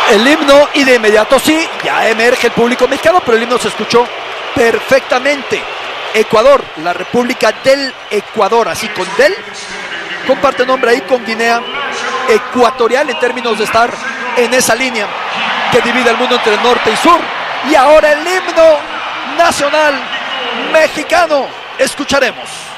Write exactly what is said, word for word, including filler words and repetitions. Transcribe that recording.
el himno y de inmediato sí, ya emerge el público mexicano, pero el himno se escuchó perfectamente. Ecuador, la República del Ecuador, así con del, comparte nombre ahí con Guinea Ecuatorial en términos de estar en esa línea que divide el mundo entre norte y sur. Y ahora el himno nacional mexicano, escucharemos.